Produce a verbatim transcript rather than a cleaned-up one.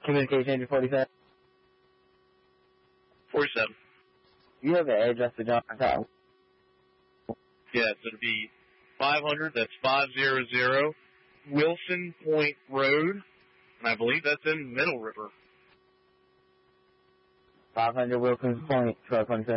Communication agent forty-seven. forty-seven. You have an address for John Town. Yes, it'll be five hundred, that's five hundred Wilson Point Road, and I believe that's in Middle River. five hundred Wilkins Point, twelve twenty-seven.